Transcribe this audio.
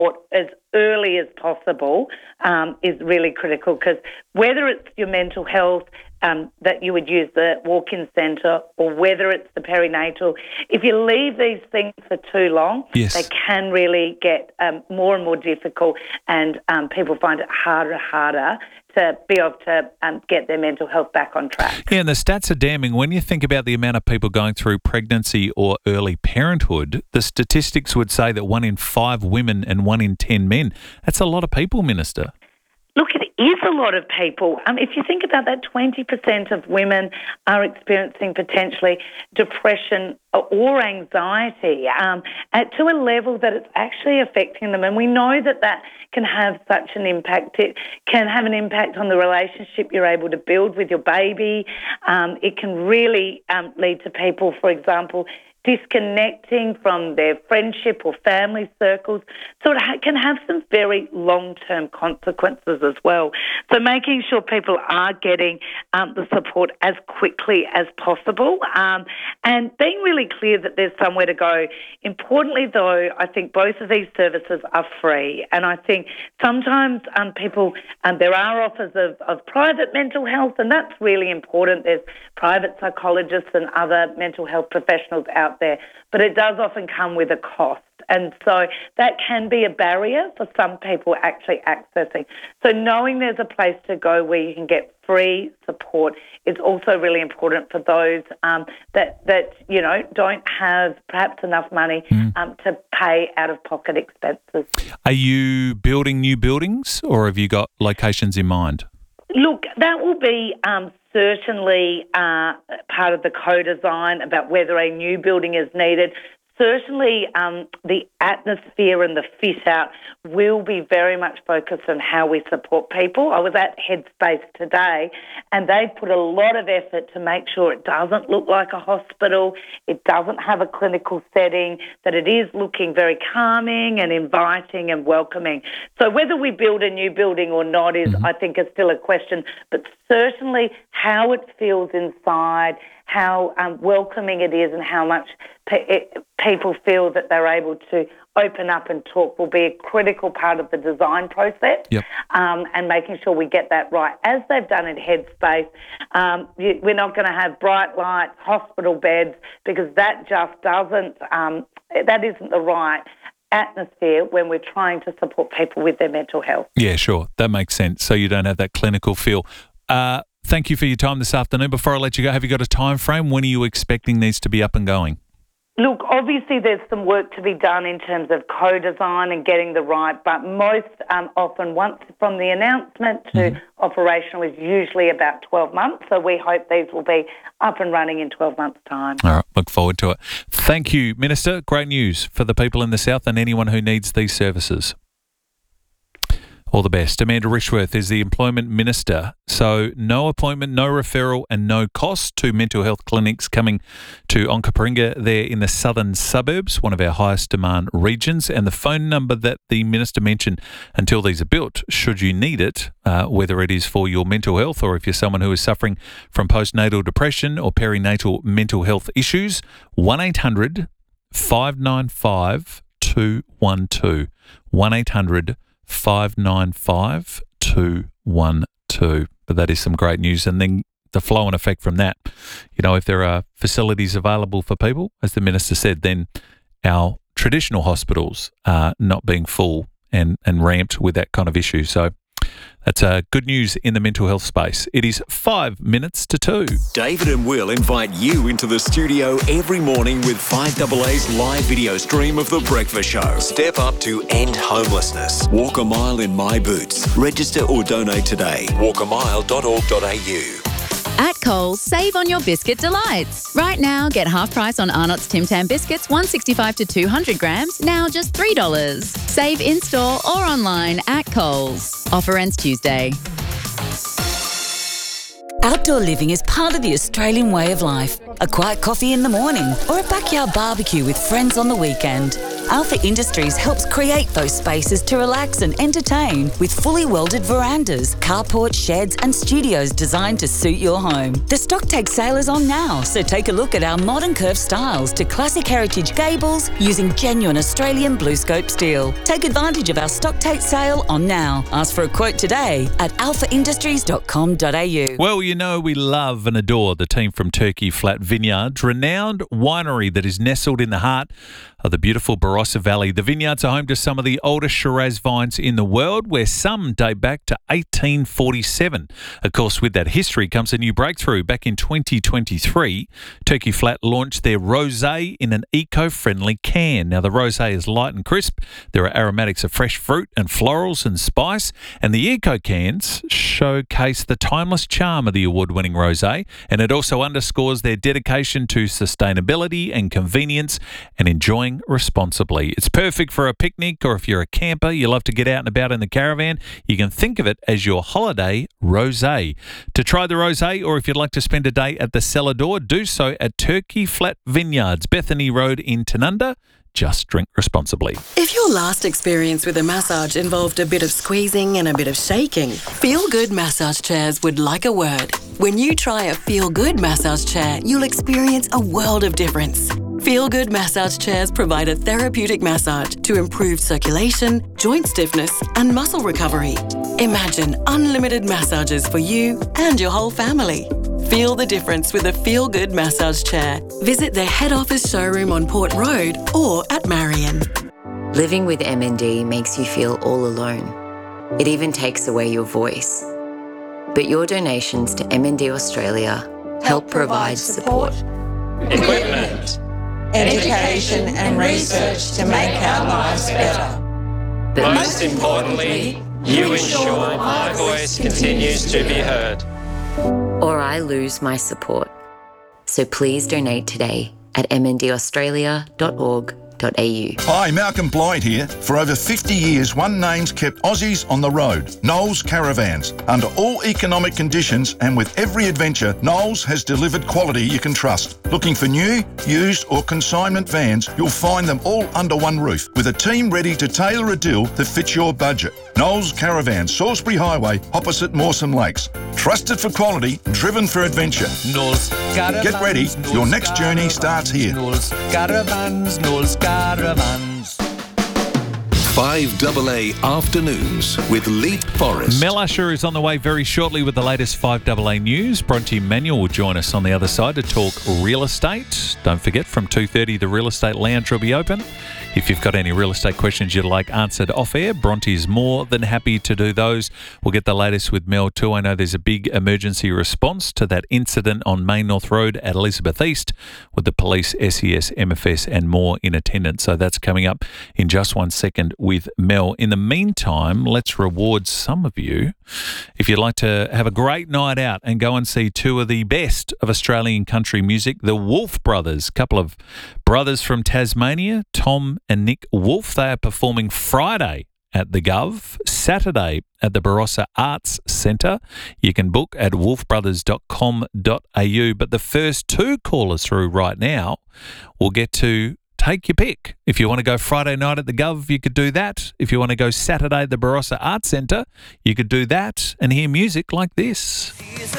as early as possible is really critical, because whether it's your mental health, that you would use the walk-in centre, or whether it's the perinatal, if you leave these things for too long, they can really get more and more difficult, and people find it harder and harder to be able to get their mental health back on track. Yeah, and the stats are damning. When you think about the amount of people going through pregnancy or early parenthood, the statistics would say that 1 in 5 women and 1 in 10 men. That's a lot of people, Minister. Look, it is a lot of people. If you think about that, 20% of women are experiencing potentially depression or anxiety to a level that it's actually affecting them. And we know that that can have such an impact. It can have an impact on the relationship you're able to build with your baby. It can really lead to people, for example, disconnecting from their friendship or family circles. So it can have some very long-term consequences as well. So making sure people are getting the support as quickly as possible, and being really clear that there's somewhere to go. Importantly, though, I think both of these services are free, and I think sometimes people, there are offers of private mental health, and that's really important. There's private psychologists and other mental health professionals out there, but it does often come with a cost. And so that can be a barrier for some people actually accessing. So knowing there's a place to go where you can get free support is also really important for those that you know, don't have perhaps enough money to pay out-of-pocket expenses. Are you building new buildings, or have you got locations in mind? Look, that will be certainly part of the co-design about whether a new building is needed. Certainly the atmosphere and the fit-out will be very much focused on how we support people. I was at Headspace today, and they put a lot of effort to make sure it doesn't look like a hospital, it doesn't have a clinical setting, that it is looking very calming and inviting and welcoming. So whether we build a new building or not is, I think, is still a question, but certainly how it feels inside, how welcoming it is, and how much people feel that they're able to open up and talk will be a critical part of the design process. And making sure we get that right. As they've done in Headspace, we're not going to have bright lights, hospital beds, because that just doesn't, that isn't the right atmosphere when we're trying to support people with their mental health. Yeah, sure. That makes sense. So you don't have that clinical feel. Thank you for your time this afternoon. Before I let you go, have you got a time frame? When are you expecting these to be up and going? Look, obviously there's some work to be done in terms of co-design and getting the right, but most often once from the announcement to operational is usually about 12 months. So we hope these will be up and running in 12 months' time. All right, look forward to it. Thank you, Minister. Great news for the people in the South and anyone who needs these services. All the best. Amanda Rishworth is the Employment Minister. So no appointment, no referral and no cost to mental health clinics coming to Onkaparinga there in the southern suburbs, one of our highest demand regions. And the phone number that the Minister mentioned until these are built, should you need it, whether it is for your mental health or if you're someone who is suffering from postnatal depression or perinatal mental health issues, 1-800 595 212. 1-800 595 212. But that is some great news. And then the flow and effect from that, you know, if there are facilities available for people, as the Minister said, then our traditional hospitals are not being full and ramped with that kind of issue. So that's good news in the mental health space. It is 5 minutes to 2. David and Will invite you into the studio every morning with 5AA's live video stream of The Breakfast Show. Step up to end homelessness. Walk a mile in my boots. Register or donate today. walkamile.org.au. At Coles, save on your biscuit delights. Right now, get half price on Arnott's Tim Tam biscuits, 165 to 200 grams, now just $3. Save in-store or online at Coles. Offer ends Tuesday. Outdoor living is part of the Australian way of life. A quiet coffee in the morning or a backyard barbecue with friends on the weekend. Alpha Industries helps create those spaces to relax and entertain with fully welded verandas, carports, sheds and studios designed to suit your home. The stock take sale is on now, so take a look at our modern curved styles to classic heritage gables using genuine Australian BlueScope steel. Take advantage of our stock take sale on now. Ask for a quote today at alphaindustries.com.au. Well, you know we love and adore the team from Turkey Flat Vineyards, renowned winery that is nestled in the heart of the beautiful Barossa Valley. The vineyards are home to some of the oldest Shiraz vines in the world, where some date back to 1847. Of course, with that history comes a new breakthrough. Back in 2023, Turkey Flat launched their rosé in an eco-friendly can. Now, the rosé is light and crisp. There are aromatics of fresh fruit and florals and spice, and the eco cans showcase the timeless charm of the award-winning rosé, and it also underscores their dedication to sustainability and convenience and enjoying responsibly. It's perfect for a picnic, or if you're a camper, you love to get out and about in the caravan, you can think of it as your holiday rosé. To try the rosé, or if you'd like to spend a day at the cellar door, do so at Turkey Flat Vineyards, Bethany Road in Tanunda. Just drink responsibly. If your last experience with a massage involved a bit of squeezing and a bit of shaking, Feel Good Massage Chairs would like a word. When you try a Feel Good massage chair, you'll experience a world of difference. Feel Good Massage Chairs provide a therapeutic massage to improve circulation, joint stiffness and muscle recovery. Imagine unlimited massages for you and your whole family. Feel the difference with a Feel Good massage chair. Visit their head office showroom on Port Road or at Marion. Living with MND makes you feel all alone. It even takes away your voice. But your donations to MND Australia help provide support, equipment, education and research to make our lives better. But most importantly, you ensure my voice continues to be heard. or I lose my support. So please donate today at mndaustralia.org.au. Hi, Malcolm Blyde here. For over 50 years, One Name's kept Aussies on the road. Knowles Caravans. Under all economic conditions and with every adventure, Knowles has delivered quality you can trust. Looking for new, used or consignment vans, you'll find them all under one roof with a team ready to tailor a deal that fits your budget. Knowles Caravans, Salisbury Highway, opposite Mawson Lakes. Trusted for quality, driven for adventure. Knowles Caravans. Get ready, your next journey starts here. Knowles Caravans, Knowles Caravans. 5AA Afternoons with Leap Forrest. Mel Usher is on the way very shortly with the latest 5AA news. Bronte Manuel will join us on the other side to talk real estate. Don't forget, from 2:30 the Real Estate Lounge will be open. If you've got any real estate questions you'd like answered off air, Bronte is more than happy to do those. We'll get the latest with Mel too. I know there's a big emergency response to that incident on Main North Road at Elizabeth East with the police, SES, MFS and more in attendance. So that's coming up in just 1 second with Mel. In the meantime, let's reward some of you. If you'd like to have a great night out and go and see two of the best of Australian country music, the Wolf Brothers, couple of brothers from Tasmania, Tom and Nick Wolf. They are performing Friday at the Gov, Saturday at the Barossa Arts Centre. You can book at wolfbrothers.com.au. But the first two callers through right now will get to take your pick. If you want to go Friday night at the Gov, you could do that. If you want to go Saturday at the Barossa Arts Centre, you could do that and hear music like this.